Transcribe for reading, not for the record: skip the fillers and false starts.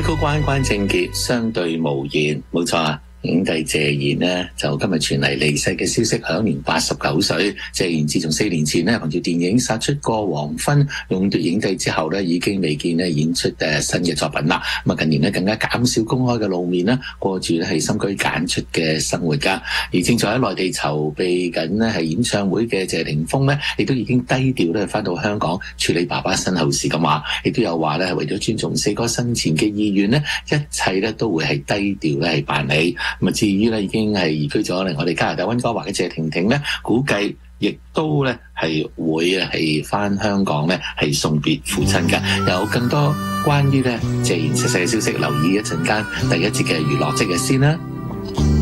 米高關關正傑相對無言，冇錯啊！影帝謝賢呢，就今日傳嚟離世嘅消息，享年89歲。謝賢自從4年前呢，憑住電影《殺出個黃昏》勇奪影帝之後呢，已經未見呢演出新嘅作品啦。咁啊，近年呢更加減少公開嘅露面啦，過住呢係深居簡出嘅生活噶。而正在喺內地籌備緊呢係演唱會嘅謝霆鋒呢，亦都已經低調咧翻到香港處理爸爸身後事咁話，亦都有話咧係為咗尊重四哥生前嘅意願呢，一切咧都會係低調咧係辦理。咁啊，至於咧已經係移居咗嚟我哋加拿大溫哥華嘅謝婷婷咧，估計亦都咧係會係翻香港咧係送別父親嘅。有更多關於咧謝賢逝世嘅消息，留意一陣間第一節嘅娛樂即日先啦。